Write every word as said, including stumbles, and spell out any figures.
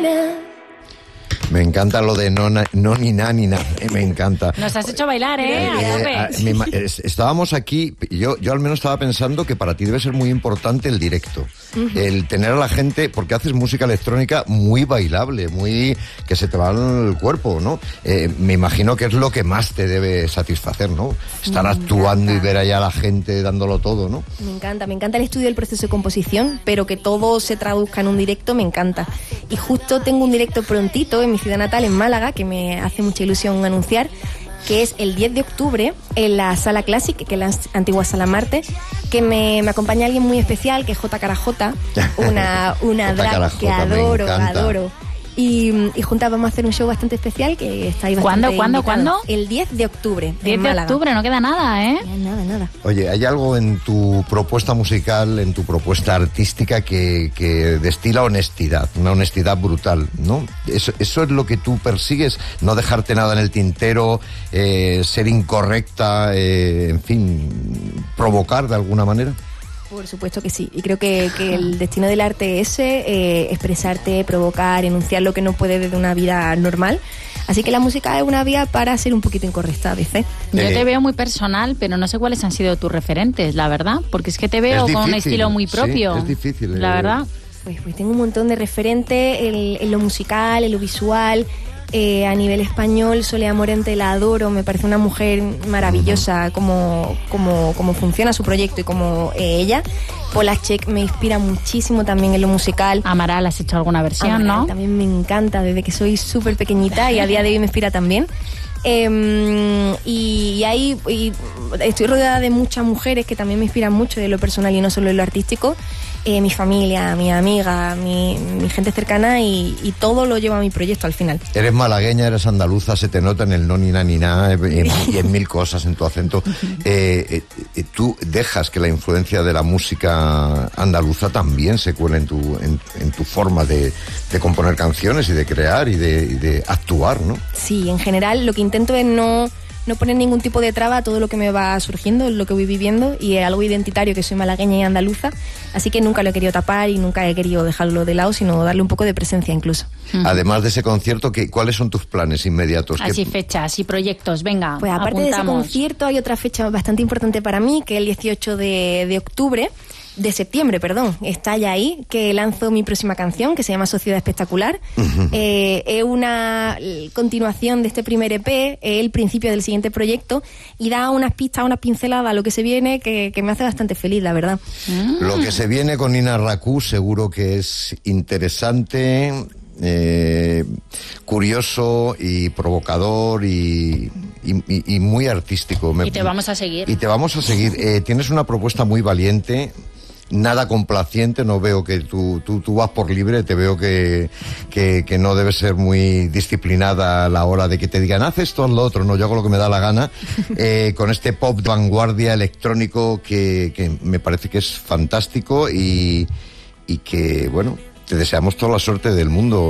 na. Me encanta lo de no, na, no ni na ni na, eh, me encanta. Nos has hecho bailar, ¿eh? Eh, A eh, me, es, estábamos aquí, yo, yo al menos estaba pensando que para ti debe ser muy importante el directo. Uh-huh. El tener a la gente, porque haces música electrónica muy bailable, muy que se te va el cuerpo, ¿no? Eh, me imagino que es lo que más te debe satisfacer, ¿no? Estar me actuando encanta. y ver allá a la gente dándolo todo, ¿no? Me encanta, me encanta el estudio del proceso de composición, pero que todo se traduzca en un directo me encanta. Y justo tengo un directo prontito en mi ciudad natal, en Málaga, que me hace mucha ilusión anunciar, que es el diez de octubre en la Sala Classic, que es la antigua Sala Marte, que me, me acompaña alguien muy especial, que es J. Carajota, una, una drag que adoro, adoro. Y, y juntas vamos a hacer un show bastante especial que está ahí bastante ¿Cuándo, cuándo, invitado. cuándo? El diez de octubre, diez en de Málaga. octubre, no queda nada, ¿eh? Nada, nada. Oye, ¿hay algo en tu propuesta musical, en tu propuesta artística que, que destila honestidad, una honestidad brutal, ¿no? Eso, eso es lo que tú persigues, no dejarte nada en el tintero, eh, ser incorrecta, eh, en fin, provocar de alguna manera. Por supuesto que sí, y creo que, que el destino del arte es ese, eh, expresarte, provocar, enunciar lo que no puede desde una vida normal. Así que la música es una vía para ser un poquito incorrecta a veces. Yo Eh, te veo muy personal, pero no sé cuáles han sido tus referentes, la verdad, porque es que te veo Es con un difícil, estilo muy sí, propio. es difícil, La eh. verdad. Pues, pues tengo un montón de referentes en, en lo musical, en lo visual. Eh, a nivel español, Soledad Morente la adoro, me parece una mujer maravillosa, como, como, como funciona su proyecto y como eh, ella. Polacek me inspira muchísimo también en lo musical. Amaral, has hecho alguna versión, Amaral ¿no? También me encanta, desde que soy súper pequeñita y a día de hoy me inspira también. Eh, y, y ahí y estoy rodeada de muchas mujeres que también me inspiran mucho de lo personal y no solo de lo artístico. Eh, mi familia, mi amiga, mi, mi gente cercana y, y todo lo lleva a mi proyecto al final. Eres malagueña, eres andaluza, se te nota en el no ni na ni na eh, y en mil cosas en tu acento. Eh, eh, ¿Tú dejas que la influencia de la música andaluza también se cuele en tu, en, en tu forma de, de componer canciones y de crear y de, y de actuar, ¿no? Sí, en general lo que intento es no... no poner ningún tipo de traba a todo lo que me va surgiendo, lo que voy viviendo, y es algo identitario, que soy malagueña y andaluza, así que nunca lo he querido tapar y nunca he querido dejarlo de lado, sino darle un poco de presencia incluso. Uh-huh. Además de ese concierto, ¿qué, ¿cuáles son tus planes inmediatos? Así ¿Qué... fechas y proyectos, venga, Pues aparte apuntamos. de ese concierto hay otra fecha bastante importante para mí, que es el dieciocho de, de octubre, de septiembre, perdón, está ya ahí, que lanzo mi próxima canción, que se llama Sociedad Espectacular. Uh-huh. eh, es una continuación de este primer E P, es el principio del siguiente proyecto, y da unas pistas, unas pinceladas a lo que se viene, que, que me hace bastante feliz, la verdad. Mm. Lo que se viene con Nina Racú seguro que es interesante, eh, curioso y provocador y... Y, y, y muy artístico. Y te vamos a seguir. Y te vamos a seguir. Eh, tienes una propuesta muy valiente, nada complaciente, no veo que tú, tú, tú vas por libre, te veo que, que, que no debes ser muy disciplinada a la hora de que te digan, haz esto, haz lo otro, no, yo hago lo que me da la gana, eh, con este pop de vanguardia electrónico que, que me parece que es fantástico y, y que, bueno, te deseamos toda la suerte del mundo.